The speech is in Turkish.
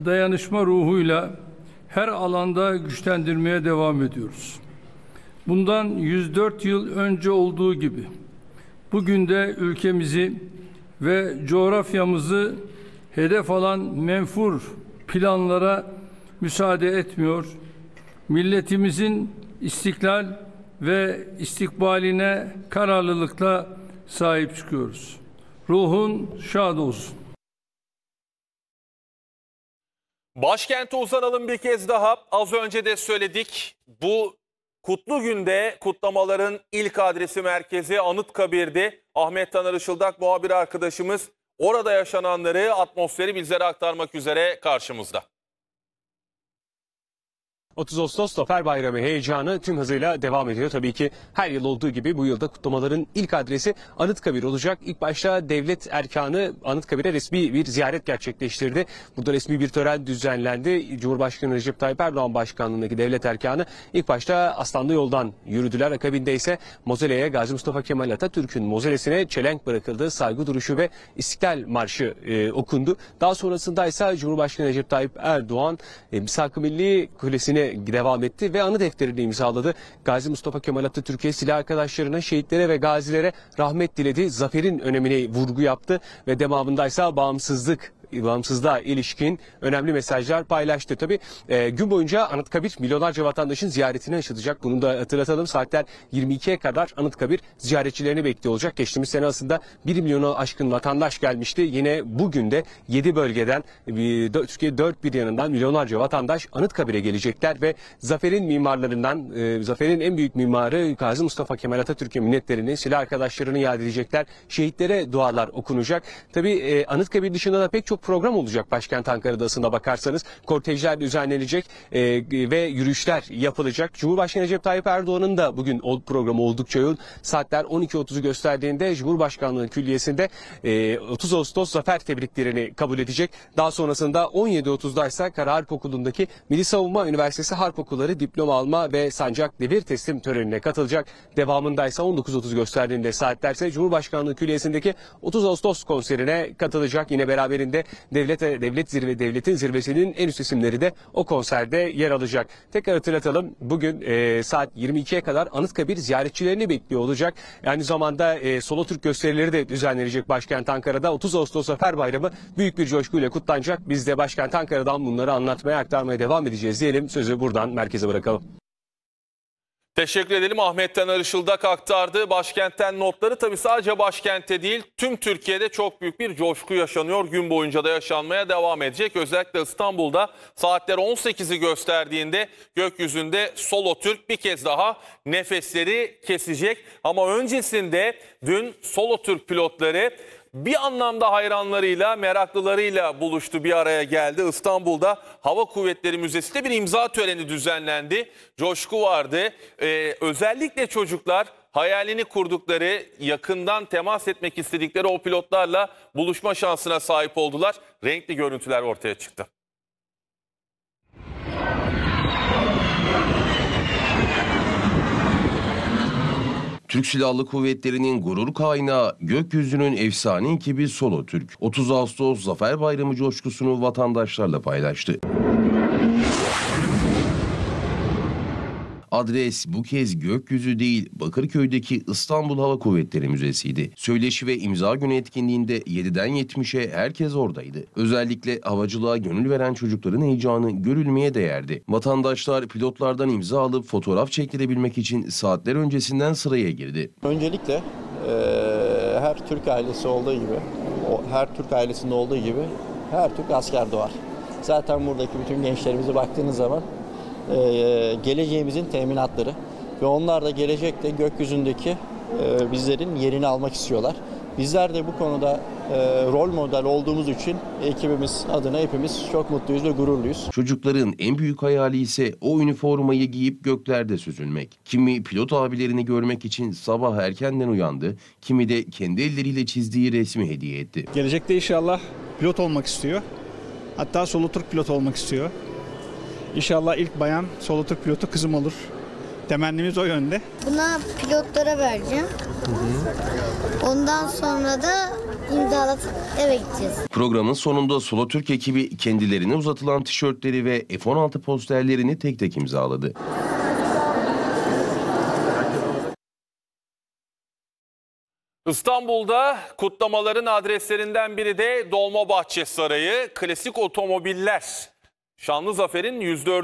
Dayanışma ruhuyla her alanda güçlendirmeye devam ediyoruz. Bundan 104 yıl önce olduğu gibi bugün de ülkemizi ve coğrafyamızı hedef alan menfur planlara müsaade etmiyor. Milletimizin istiklal ve istikbaline kararlılıkla sahip çıkıyoruz. Ruhun şad olsun. Başkente uzanalım bir kez daha. Az önce de söyledik. Bu kutlu günde kutlamaların ilk adresi merkezi Anıtkabir'di. Ahmet Taner Işıldak muhabir arkadaşımız orada yaşananları, atmosferi bizlere aktarmak üzere karşımızda. 30 Ağustos Zafer Bayramı heyecanı tüm hızıyla devam ediyor. Tabii ki her yıl olduğu gibi bu yılda kutlamaların ilk adresi Anıtkabir olacak. İlk başta devlet erkanı Anıtkabir'e resmi bir ziyaret gerçekleştirdi. Burada resmi bir tören düzenlendi. Cumhurbaşkanı Recep Tayyip Erdoğan başkanlığındaki devlet erkanı ilk başta Aslanlı Yol'dan yürüdüler. Akabinde ise Mozeleye, Gazi Mustafa Kemal Atatürk'ün mozelesine çelenk bırakıldı. Saygı duruşu ve İstiklal Marşı okundu. Daha sonrasında ise Cumhurbaşkanı Recep Tayyip Erdoğan Misak-ı Milli Kulesi'ne devam etti ve anı defterini imzaladı. Gazi Mustafa Kemal Atatürk'e, silah arkadaşlarına, şehitlere ve gazilere rahmet diledi. Zaferin önemine vurgu yaptı ve devamındaysa bağımsızlığa ilişkin önemli mesajlar paylaştı. Tabii gün boyunca Anıtkabir milyonlarca vatandaşın ziyaretine açılacak. Bunu da hatırlatalım. Saatler 22'ye kadar Anıtkabir ziyaretçilerini bekliyor olacak. Geçtiğimiz sene aslında 1 milyona aşkın vatandaş gelmişti. Yine bugün de 7 bölgeden, Türkiye 4 bir yanından milyonlarca vatandaş Anıtkabir'e gelecekler ve zaferin mimarlarından, zaferin en büyük mimarı Gazi Mustafa Kemal Atatürk'e minnetlerini, silah arkadaşlarını yad edecekler. Şehitlere dualar okunacak. Tabii Anıtkabir dışında da pek çok program olacak başkent Ankara'da aslında bakarsanız. Kortejler düzenlenecek ve yürüyüşler yapılacak. Cumhurbaşkanı Recep Tayyip Erdoğan'ın da bugün programı oldukça yoğun. Saatler 12.30'u gösterdiğinde Cumhurbaşkanlığı Külliyesi'nde 30 Ağustos zafer tebriklerini kabul edecek. Daha sonrasında 17.30'da ise Kara Harp Okulu'ndaki Milli Savunma Üniversitesi Harp Okulları diploma alma ve sancak devir teslim törenine katılacak. Devamında ise 19.30 gösterdiğinde saatlerse Cumhurbaşkanlığı Külliyesi'ndeki 30 Ağustos konserine katılacak. Yine beraberinde devletin zirvesinin en üst isimleri de o konserde yer alacak. Tekrar hatırlatalım, bugün saat 22'ye kadar Anıtkabir ziyaretçilerini bekliyor olacak. Aynı zamanda Solo Türk gösterileri de düzenlenecek başkent Ankara'da. 30 Ağustos Zafer Bayramı büyük bir coşkuyla kutlanacak. Biz de başkent Ankara'dan bunları anlatmaya, aktarmaya devam edeceğiz diyelim. Sözü buradan merkeze bırakalım. Teşekkür edelim. Ahmet Taner Işıldak aktardı. Başkentten notları. Tabii sadece başkentte değil, tüm Türkiye'de çok büyük bir coşku yaşanıyor. Gün boyunca da yaşanmaya devam edecek. Özellikle İstanbul'da saatler 18'i gösterdiğinde gökyüzünde Solo Türk bir kez daha nefesleri kesecek. Ama öncesinde dün Solo Türk pilotları bir anlamda hayranlarıyla, meraklılarıyla buluştu, bir araya geldi. İstanbul'da Hava Kuvvetleri Müzesi'nde bir imza töreni düzenlendi. Coşku vardı. Özellikle çocuklar hayalini kurdukları, yakından temas etmek istedikleri o pilotlarla buluşma şansına sahip oldular. Renkli görüntüler ortaya çıktı. Türk Silahlı Kuvvetleri'nin gurur kaynağı, gökyüzünün efsane ekibi Solo Türk, 30 Ağustos Zafer Bayramı coşkusunu vatandaşlarla paylaştı. Adres bu kez gökyüzü değil, Bakırköy'deki İstanbul Hava Kuvvetleri Müzesi'ydi. Söyleşi ve imza günü etkinliğinde 7'den 70'e herkes oradaydı. Özellikle havacılığa gönül veren çocukların heyecanı görülmeye değerdi. Vatandaşlar pilotlardan imza alıp fotoğraf çektirebilmek için saatler öncesinden sıraya girdi. Öncelikle her Türk ailesi olduğu gibi, her Türk ailesinde olduğu gibi her Türk asker doğar. Zaten buradaki bütün gençlerimize baktığınız zaman geleceğimizin teminatları ve onlar da gelecekte gökyüzündeki bizlerin yerini almak istiyorlar. Bizler de bu konuda rol model olduğumuz için ekibimiz adına hepimiz çok mutluyuz ve gururluyuz. Çocukların en büyük hayali ise o üniformayı giyip göklerde süzülmek. Kimi pilot abilerini görmek için sabah erkenden uyandı, kimi de kendi elleriyle çizdiği resmi hediye etti. Gelecekte inşallah pilot olmak istiyor. Hatta Solo Türk pilot olmak istiyor. İnşallah ilk bayan Solo Türk pilotu kızım olur. Temennimiz o yönde. Buna pilotlara vereceğim. Ondan sonra da imzalatıp eve gideceğiz. Programın sonunda Solo Türk ekibi kendilerine uzatılan tişörtleri ve F-16 posterlerini tek tek imzaladı. İstanbul'da kutlamaların adreslerinden biri de Dolmabahçe Sarayı. Klasik otomobiller. Şanlızafer'in 104.